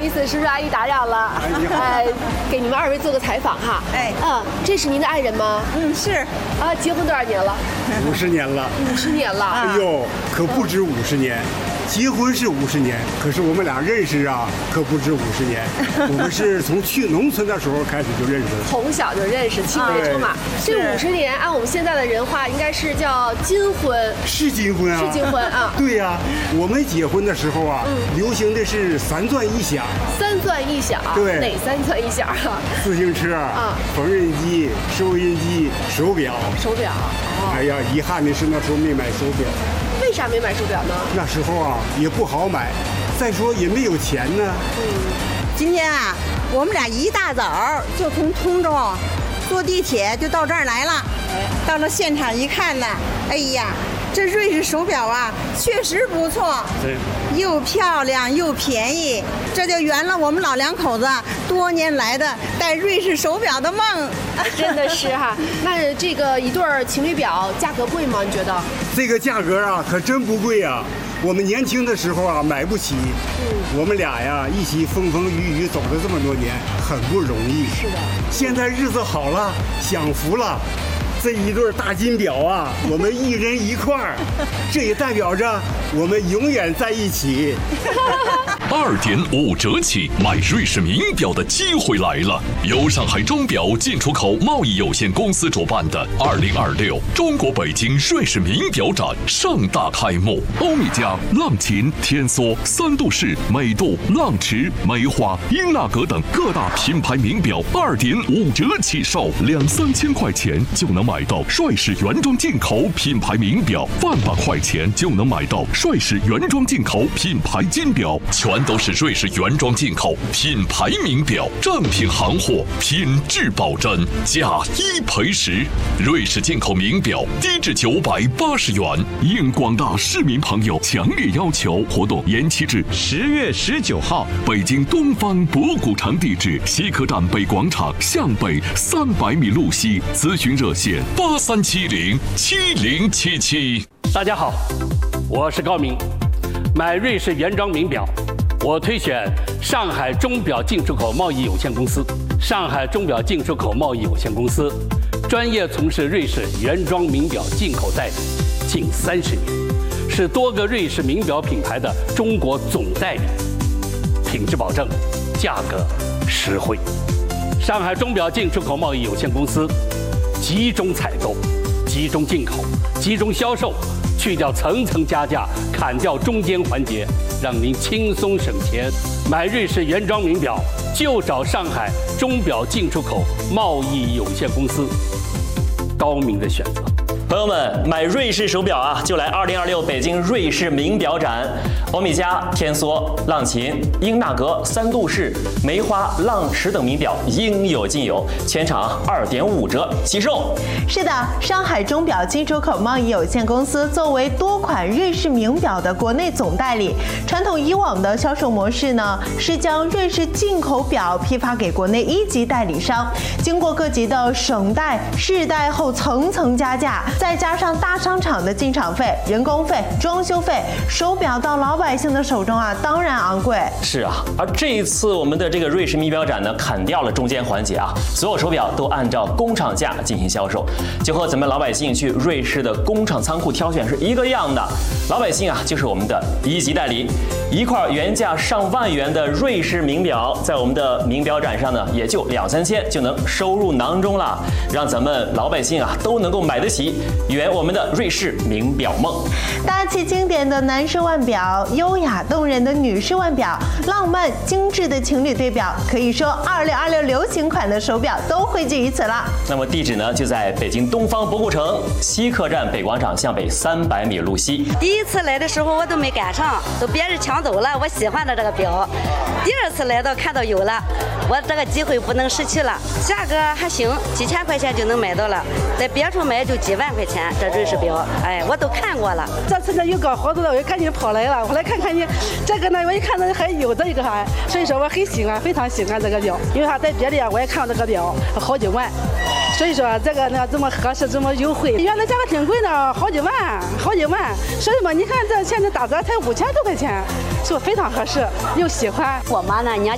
思，叔叔阿姨打扰了。给你们2位做个采访哈。这是您的爱人吗？ 是。 啊，结婚多少年了 ？50年了。 50年了。 哎呦，可不止50年。结婚是50年，可是我们俩认识啊，可不止50年。我们是从去农村的时候开始就认识的， 从小就认识，青梅竹马。这50年，按我们现在的人话，应该是叫金婚。 是金婚啊！ 是金婚啊！ 对呀，我们结婚的时候啊，流行的是3钻1响。 3钻1响。 对。 哪3钻1响啊？ 自行车、缝纫机、收音机、手表。 手表。 哎呀，遗憾的是那时候没买手表。 为啥没买手表呢？ 那时候啊也不好买，再说也没有钱呢。 今天啊，我们俩一大早就从通州坐地铁就到这儿来了。到了现场一看呢，哎呀，这瑞士手表啊确实不错，又漂亮又便宜，这就圆了我们老2口子多年来的戴瑞士手表的梦。 真的是哈。那这个一对情侣表价格贵吗？你觉得？ 这个价格啊可真不贵啊，我们年轻的时候啊买不起。我们俩呀一起风风雨雨走了这么多年，很不容易。 是的。 现在日子好了，享福了。这一对大金表啊，我们1人1块，这也代表着我们永远在一起。 2.5折起买瑞士名表的机会来了！由上海钟表进出口贸易有限公司主办的2026中国北京瑞士名表展盛大开幕。欧米茄、浪琴、天梭、3度式、美度、浪驰、梅花、英纳格等各大品牌名表2.5折起售，2-3千块钱就能买到帅士原装进口品牌名表，1万8块钱就能买到帅士原装进口品牌金表，全都是瑞士原装进口品牌名表，正品行货，品质保真，价1赔10。瑞士进口名表低至980元，应广大市民朋友强烈要求，活动延期至10月19号。北京东方博古城地址：西客站北广场向北300米路西，咨询热线83707077。 大家好，我是高明。买瑞士原装名表，我推选上海钟表进出口贸易有限公司。上海钟表进出口贸易有限公司专业从事瑞士原装名表进口代理近30年，是多个瑞士名表品牌的中国总代理，品质保证，价格实惠。上海钟表进出口贸易有限公司集中采购、集中进口、集中销售，去掉层层加价，砍掉中间环节，让您轻松省钱。买瑞士原装名表就找上海钟表进出口贸易有限公司，高明的选择。 朋友们，买瑞士手表啊，就来2026北京瑞士名表展。欧米茄、天梭、浪琴、英纳格、3度式、梅花、浪驰等名表应有尽有，全场2.5折起售。 是的，上海钟表进出口贸易有限公司作为多款瑞士名表的国内总代理，传统以往的销售模式呢，是将瑞士进口表批发给国内1级代理商，经过各级的省代、市代后层层加价。再加上大商场的进场费、人工费、装修费，手表到老百姓的手中啊，当然昂贵。 是啊，而这一次我们的这个瑞士名表展呢，砍掉了中间环节啊，所有手表都按照工厂价进行销售，就和咱们老百姓去瑞士的工厂仓库挑选是一个样的。老百姓啊，就是我们的1级代理，一块原价上万元的瑞士名表，在我们的名表展上呢，也就2-3千就能收入囊中了，让咱们老百姓啊都能够买得起。圆我们的瑞士名表梦。 大气经典的男士腕表，优雅动人的女士腕表，浪漫精致的情侣对表，可以说2026流行款的手表都汇聚于此了。 那么地址呢，就在北京东方博古城西客站北广场向北300米路西。 第一次来的时候我都没赶上，都别人抢走了我喜欢的这个表。第二次来到看到有了，我这个机会不能失去了。价格还行，几千块钱就能买到了，在别处买就几万块钱。这瑞士表，哎，我都看过了。 这次呢有搞活动的，我就赶紧跑来了。我来看看你这个呢，我一看到还有这一个哈，所以说我很喜欢，非常喜欢这个表，因为它在别的我也看到这个表好几万，所以说这个呢这么合适，这么优惠。原来价格挺贵的，好几万，好几万。所以嘛，你看这现在打折才5000多块钱，是不是非常合适？又喜欢。 我妈呢，人家